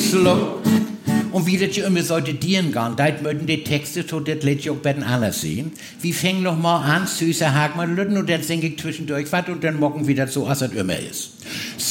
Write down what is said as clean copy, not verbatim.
Slow. Und wie das ja immer sollte dienen gehen, da möchten die Texte, so das lädt ja auch bei den anderen sehen. Wir fangen noch mal an, süßer Hagmann, und dann singe ich zwischendurch was und dann morgen wieder so, als es immer ist.